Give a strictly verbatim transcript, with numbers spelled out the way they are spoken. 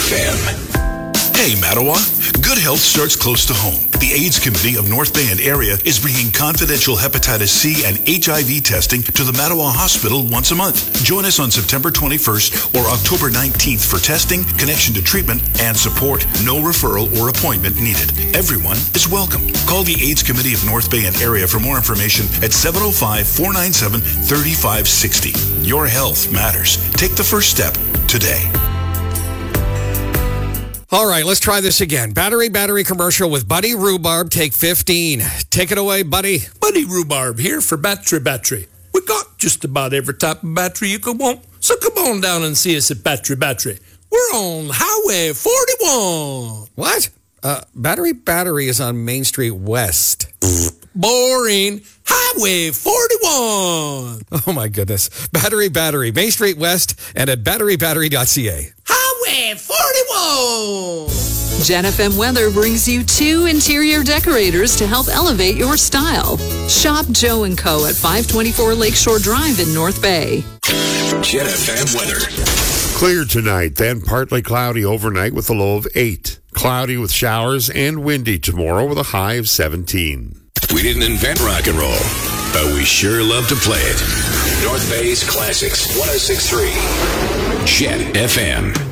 F M. Hey, Mattawa. Good health starts close to home. The AIDS Committee of North Bay and area is bringing confidential hepatitis C and H I V testing to the Mattawa Hospital once a month. Join us on September twenty-first or October nineteenth for testing, connection to treatment, and support. No referral or appointment needed. Everyone is welcome. Call the AIDS Committee of North Bay and area for more information at seven oh five, four nine seven, three five six oh. Your health matters. Take the first step today. All right, let's try this again. Battery, battery commercial with Buddy Rhubarb. Take fifteen. Take it away, Buddy. Buddy Rhubarb here for Battery Battery. We got just about every type of battery you could want. So come on down and see us at Battery Battery. We're on Highway forty-one. What? Uh, Battery Battery is on Main Street West. Boring. Highway forty-one. Oh, my goodness. Battery Battery, Main Street West, and at battery battery dot c a. Highway forty-one. Gen F M Weather brings you two interior decorators to help elevate your style. Shop Joe and Co. at five twenty-four Lakeshore Drive in North Bay. Gen F M weather. Clear tonight, then partly cloudy overnight with a low of eight. Cloudy with showers and windy tomorrow with a high of seventeen. We didn't invent rock and roll, but we sure love to play it. North Bay's Classics, one oh six point three. Gen F M.